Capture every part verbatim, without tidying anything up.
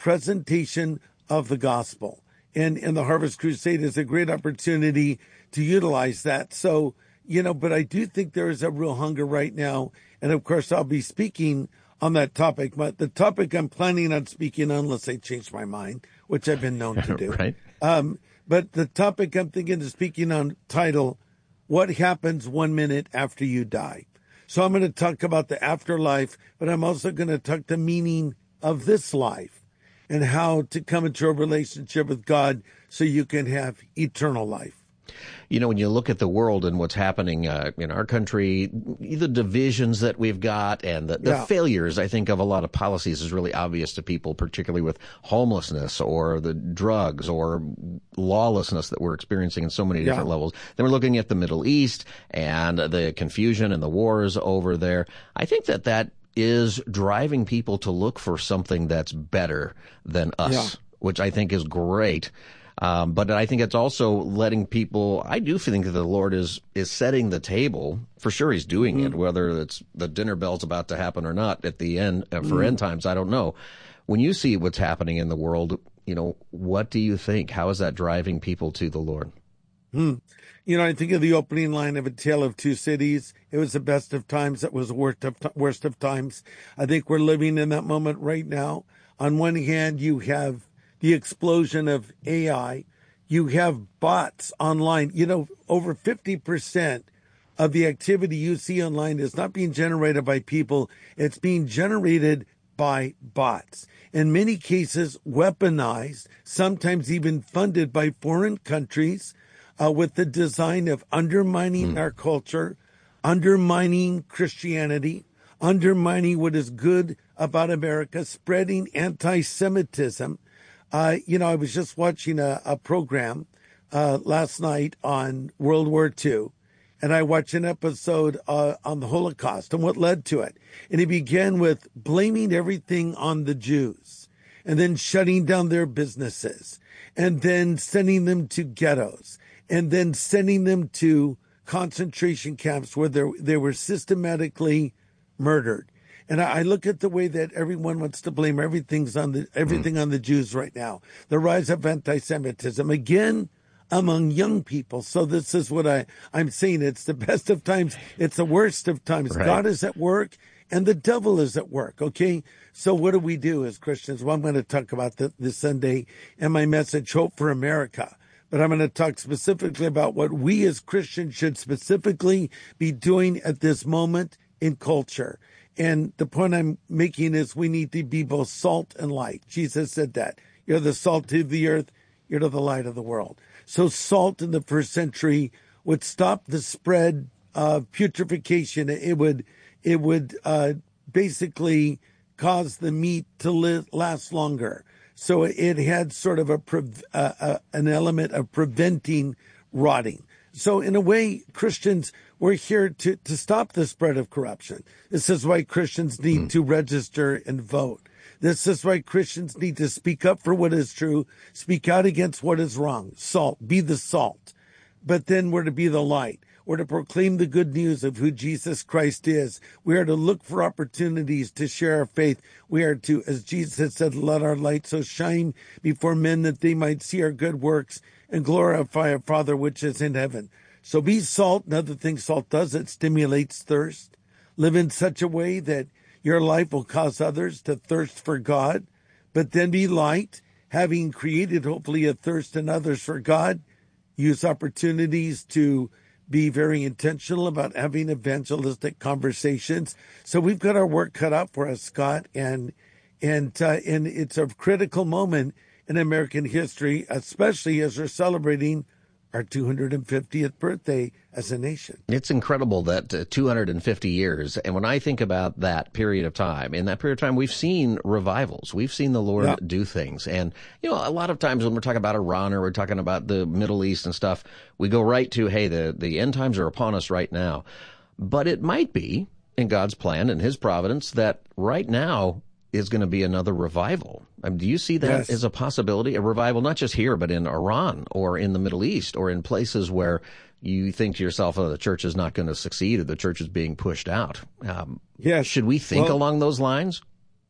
presentation of the gospel. And, and the Harvest Crusade is a great opportunity to utilize that. So, you know, but I do think there is a real hunger right now. And of course, I'll be speaking on that topic. But the topic I'm planning on speaking on, unless I change my mind, which I've been known to do. Right. Um, but the topic I'm thinking of speaking on, title, What Happens One Minute After You Die? So I'm going to talk about the afterlife, but I'm also going to talk the meaning of this life and how to come into a relationship with God so you can have eternal life. You know, when you look at the world and what's happening uh, in our country, the divisions that we've got and the, the Yeah. failures, I think, of a lot of policies is really obvious to people, particularly with homelessness or the drugs or lawlessness that we're experiencing in so many different Yeah. levels. Then we're looking at the Middle East and the confusion and the wars over there. I think that that is driving people to look for something that's better than us, Yeah. which I think is great. Um, but I think it's also letting people, I do think that the Lord is, is setting the table. For sure he's doing Mm-hmm. it, whether it's the dinner bell's about to happen or not at the end, uh, for Mm-hmm. end times, I don't know. When you see what's happening in the world, you know, what do you think? How is that driving people to the Lord? Hmm. You know, I think of the opening line of A Tale of Two Cities. It was the best of times. It was the worst of, worst of times. I think we're living in that moment right now. On one hand, you have the explosion of A I. You have bots online. You know, over fifty percent of the activity you see online is not being generated by people. It's being generated by bots. In many cases, weaponized, sometimes even funded by foreign countries, uh, with the design of undermining our culture, undermining Christianity, undermining what is good about America, spreading anti-Semitism. Uh, you know, I was just watching a, a program uh, last night on World War Two, and I watched an episode uh, on the Holocaust and what led to it. And he began with blaming everything on the Jews, and then shutting down their businesses, and then sending them to ghettos, and then sending them to concentration camps where they they were systematically murdered. And I look at the way that everyone wants to blame everything's on the everything on the Jews right now. The rise of anti-Semitism again among young people. So this is what I, I'm saying. It's the best of times. It's the worst of times. Right. God is at work and the devil is at work. Okay. So what do we do as Christians? Well, I'm going to talk about that this Sunday in my message, Hope for America. But I'm going to talk specifically about what we as Christians should specifically be doing at this moment in culture. And the point I'm making is we need to be both salt and light. Jesus said that. You're the salt of the earth. You're the light of the world. So salt in the first century would stop the spread of putrefaction. It would, it would uh, basically cause the meat to live, last longer. So it had sort of a uh, uh, an element of preventing rotting. So in a way, Christians, we're here to, to stop the spread of corruption. This is why Christians need mm. to register and vote. This is why Christians need to speak up for what is true, speak out against what is wrong. Salt, be the salt. But then we're to be the light. We're to proclaim the good news of who Jesus Christ is. We are to look for opportunities to share our faith. We are to, as Jesus said, let our light so shine before men that they might see our good works and glorify our Father which is in heaven. So be salt. Another thing salt does, it stimulates thirst. Live in such a way that your life will cause others to thirst for God. But then be light, having created hopefully a thirst in others for God. Use opportunities to be very intentional about having evangelistic conversations. So we've got our work cut out for us, Scott, and and uh, and it's a critical moment in American history, especially as we're celebrating our two hundred fiftieth birthday as a nation. It's incredible that uh, two hundred fifty years. And when I think about that period of time, in that period of time, we've seen revivals. We've seen the Lord yeah. do things. And, you know, a lot of times when we're talking about Iran or we're talking about the Middle East and stuff, we go right to, hey, the, the end times are upon us right now. But it might be in God's plan and his providence that right now is going to be another revival. I mean, do you see that yes. as a possibility? A revival, not just here, but in Iran or in the Middle East or in places where you think to yourself, oh, the church is not going to succeed or the church is being pushed out. Um, yes. Should we think well, along those lines?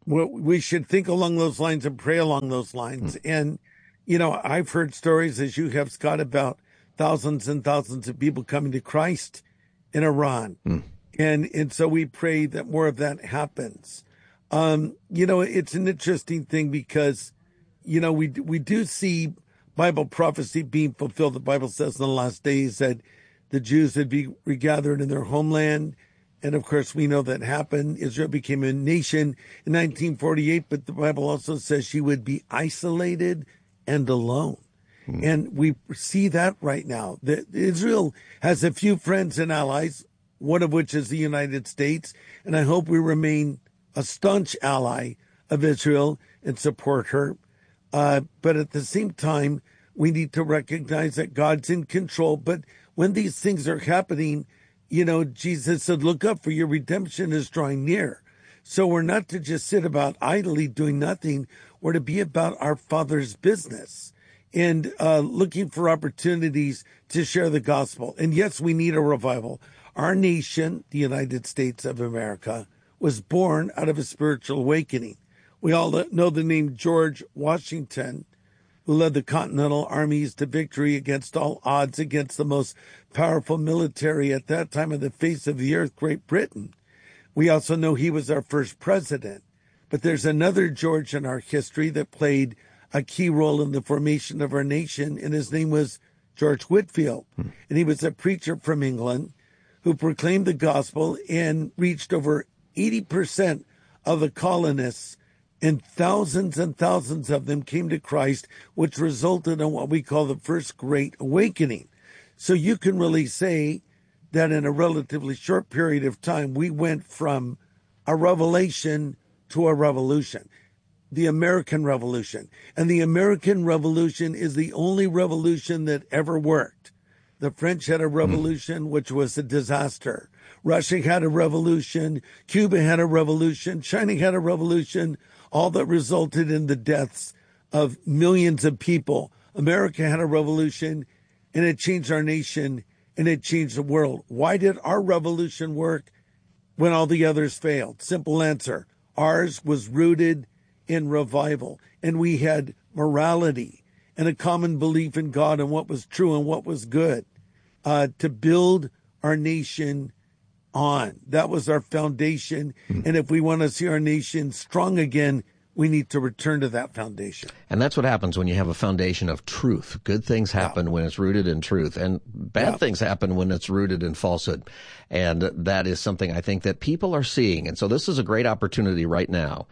well, we should think along those lines and pray along those lines. Mm. And, you know, I've heard stories, as you have, Scott, about thousands and thousands of people coming to Christ in Iran. Mm. And, and so we pray that more of that happens. Um, you know, it's an interesting thing because, you know, we, we do see Bible prophecy being fulfilled. The Bible says in the last days that the Jews would be regathered in their homeland. And of course, we know that happened. Israel became a nation in nineteen forty-eight, but the Bible also says she would be isolated and alone. Hmm. And we see that right now. That Israel has a few friends and allies, one of which is the United States. And I hope we remain a staunch ally of Israel and support her. Uh, but at the same time, we need to recognize that God's in control. But when these things are happening, you know, Jesus said, look up, for your redemption is drawing near. So we're not to just sit about idly doing nothing. We're to be about our Father's business and uh, looking for opportunities to share the gospel. And yes, we need a revival. Our nation, the United States of America, was born out of a spiritual awakening. We all know the name George Washington, who led the Continental Armies to victory against all odds against the most powerful military at that time on the face of the earth, Great Britain. We also know he was our first president. But there's another George in our history that played a key role in the formation of our nation, and his name was George Whitefield. Hmm. And he was a preacher from England who proclaimed the gospel and reached over eighty percent of the colonists, and thousands and thousands of them came to Christ, which resulted in what we call the First Great Awakening. So you can really say that in a relatively short period of time, we went from a revelation to a revolution, the American Revolution. And the American Revolution is the only revolution that ever worked. The French had a revolution, which was a disaster. Russia had a revolution. Cuba had a revolution. China had a revolution, all that resulted in the deaths of millions of people. America had a revolution, and it changed our nation, and it changed the world. Why did our revolution work when all the others failed? Simple answer. Ours was rooted in revival, and we had morality and a common belief in God and what was true and what was good uh, to build our nation on. That was our foundation. Mm. And if we want to see our nation strong again, we need to return to that foundation. And that's what happens when you have a foundation of truth. Good things happen yeah. when it's rooted in truth, and bad yeah. things happen when it's rooted in falsehood. And that is something I think that people are seeing. And so this is a great opportunity right now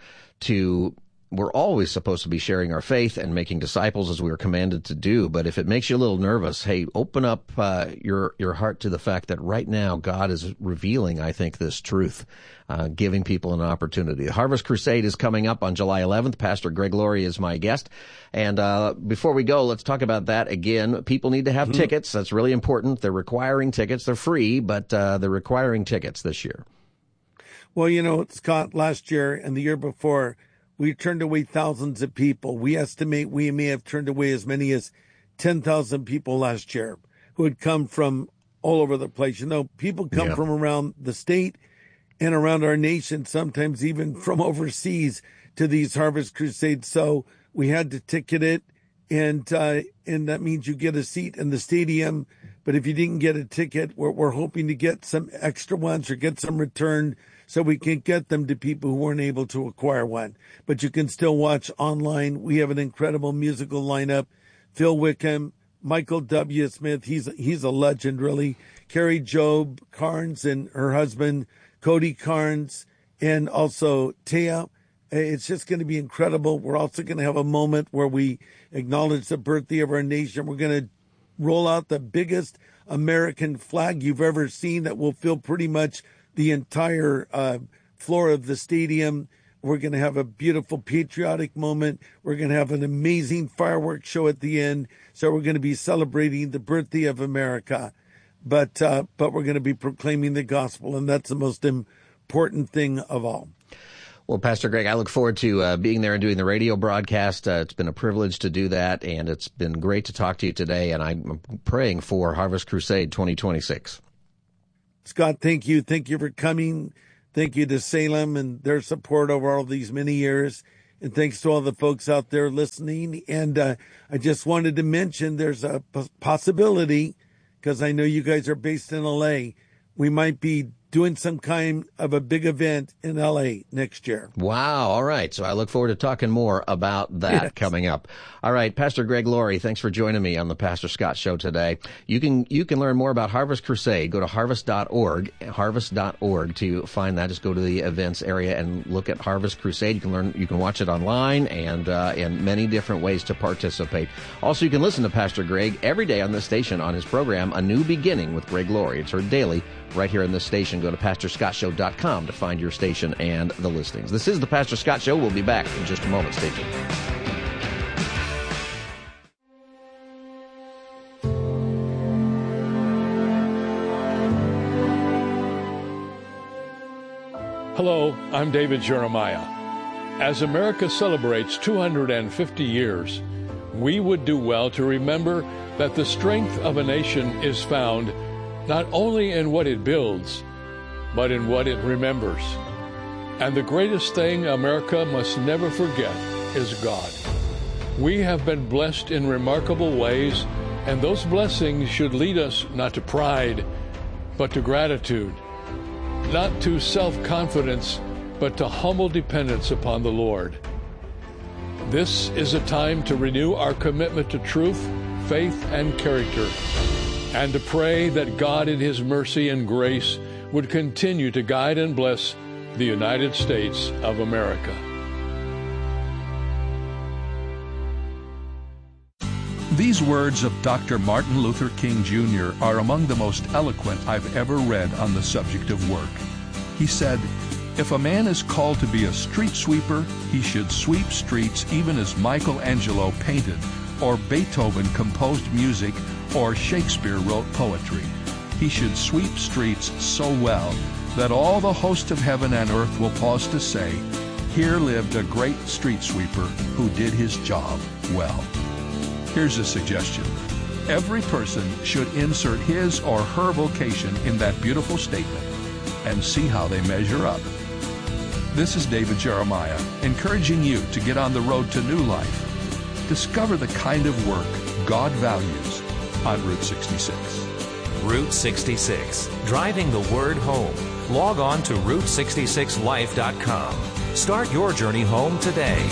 to we're always supposed to be sharing our faith and making disciples as we are commanded to do. But if it makes you a little nervous, hey, open up uh, your your heart to the fact that right now God is revealing, I think, this truth, uh, giving people an opportunity. The Harvest Crusade is coming up on July eleventh. Pastor Greg Laurie is my guest. And uh, before we go, let's talk about that again. People need to have mm-hmm. tickets. That's really important. They're requiring tickets. They're free, but uh, they're requiring tickets this year. Well, you know, Scott, last year and the year before, we turned away thousands of people. We estimate we may have turned away as many as ten thousand people last year who had come from all over the place. You know, people come yeah. from around the state and around our nation, sometimes even from overseas to these Harvest Crusades. So we had to ticket it, and uh, and that means you get a seat in the stadium. But if you didn't get a ticket, we're, we're hoping to get some extra ones or get some returned, so we can get them to people who weren't able to acquire one. But you can still watch online. We have an incredible musical lineup. Phil Wickham, Michael W. Smith, he's he's a legend, really. Carrie Job Carnes and her husband, Cody Carnes, and also Taya. It's just going to be incredible. We're also going to have a moment where we acknowledge the birthday of our nation. We're going to roll out the biggest American flag you've ever seen that will fill pretty much the entire uh, floor of the stadium. We're going to have a beautiful patriotic moment. We're going to have an amazing fireworks show at the end. So we're going to be celebrating the birthday of America, but uh, but we're going to be proclaiming the gospel, and that's the most important thing of all. Well, Pastor Greg, I look forward to uh, being there and doing the radio broadcast. Uh, it's been a privilege to do that, and it's been great to talk to you today, and I'm praying for Harvest Crusade twenty twenty-six. Scott, thank you. Thank you for coming. Thank you to Salem and their support over all these many years. And thanks to all the folks out there listening. And uh, I just wanted to mention there's a p- possibility, because I know you guys are based in L A, we might be doing some kind of a big event in L A next year. Wow. All right. So I look forward to talking more about that yes. coming up. All right. Pastor Greg Laurie, thanks for joining me on the Pastor Scott Show today. You can you can learn more about Harvest Crusade. Go to harvest dot org, harvest dot org to find that. Just go to the events area and look at Harvest Crusade. You can learn. You can watch it online and uh, in many different ways to participate. Also, you can listen to Pastor Greg every day on this station on his program, A New Beginning with Greg Laurie. It's heard daily right here in this station. Go to pastor scott show dot com to find your station and the listings. This is the Pastor Scott Show. We'll be back in just a moment. Stay tuned. Hello, I'm David Jeremiah. As America celebrates two hundred fifty years, we would do well to remember that the strength of a nation is found not only in what it builds, but in what it remembers. And the greatest thing America must never forget is God. We have been blessed in remarkable ways, and those blessings should lead us not to pride, but to gratitude, not to self-confidence, but to humble dependence upon the Lord. This is a time to renew our commitment to truth, faith, and character, and to pray that God in His mercy and grace would continue to guide and bless the United States of America. These words of Doctor Martin Luther King Junior are among the most eloquent I've ever read on the subject of work. He said, "If a man is called to be a street sweeper, he should sweep streets even as Michelangelo painted, or Beethoven composed music, or Shakespeare wrote poetry. He should sweep streets so well that all the host of heaven and earth will pause to say, 'Here lived a great street sweeper who did his job well.'" Here's a suggestion. Every person should insert his or her vocation in that beautiful statement and see how they measure up. This is David Jeremiah, encouraging you to get on the road to new life. Discover the kind of work God values on Route sixty-six. Route sixty-six, driving the word home. Log on to route sixty-six life dot com. Start your journey home today.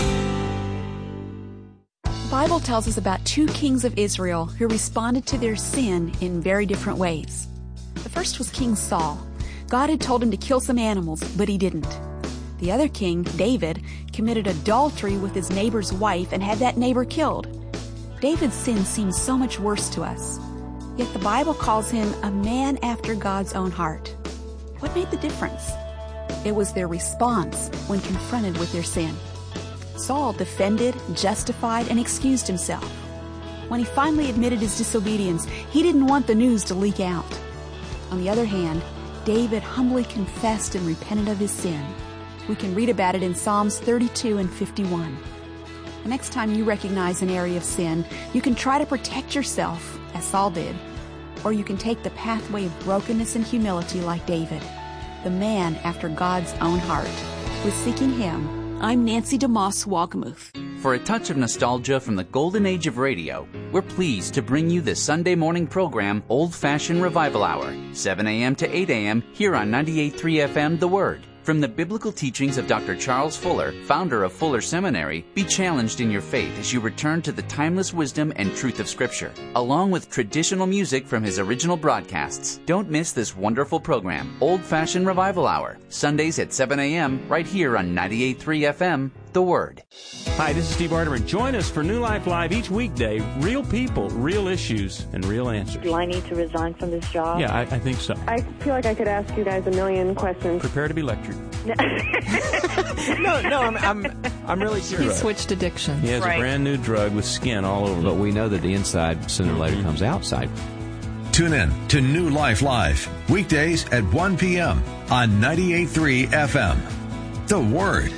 The Bible tells us about two kings of Israel who responded to their sin in very different ways. The first was King Saul. God had told him to kill some animals, but he didn't. The other king, David, committed adultery with his neighbor's wife and had that neighbor killed. David's sin seems so much worse to us, yet the Bible calls him a man after God's own heart. What made the difference? It was their response when confronted with their sin. Saul defended, justified, and excused himself. When he finally admitted his disobedience, he didn't want the news to leak out. On the other hand, David humbly confessed and repented of his sin. We can read about it in Psalms thirty-two and fifty-one. The next time you recognize an area of sin, you can try to protect yourself, as Saul did, or you can take the pathway of brokenness and humility like David, the man after God's own heart. With Seeking Him, I'm Nancy DeMoss Walgamuth. For a touch of nostalgia from the golden age of radio, we're pleased to bring you the Sunday morning program Old Fashioned Revival Hour, seven a.m. to eight a.m. here on ninety-eight point three F M The Word. From the biblical teachings of Doctor Charles Fuller, founder of Fuller Seminary, be challenged in your faith as you return to the timeless wisdom and truth of Scripture, along with traditional music from his original broadcasts. Don't miss this wonderful program, Old Fashioned Revival Hour, Sundays at seven a.m. right here on ninety-eight point three F M The Word. Hi, this is Steve Arterman. Join us for New Life Live each weekday. Real people, real issues, and real answers. Do I need to resign from this job? Yeah, I, I think so. I feel like I could ask you guys a million questions. Prepare to be lectured. no, no, I'm, I'm, I'm really serious. He switched addictions. He has right. a brand new drug with skin all over. But we know that the inside sooner or later mm-hmm. comes outside. Tune in to New Life Live, weekdays at one p.m. on ninety-eight point three F M. The Word.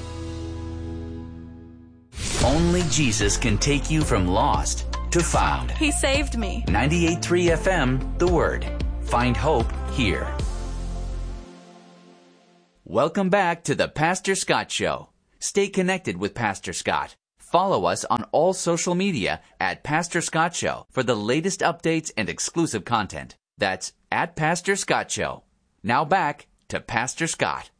Only Jesus can take you from lost to found. He saved me. ninety-eight point three F M, The Word. Find hope here. Welcome back to the Pastor Scott Show. Stay connected with Pastor Scott. Follow us on all social media at Pastor Scott Show for the latest updates and exclusive content. That's at Pastor Scott Show. Now back to Pastor Scott.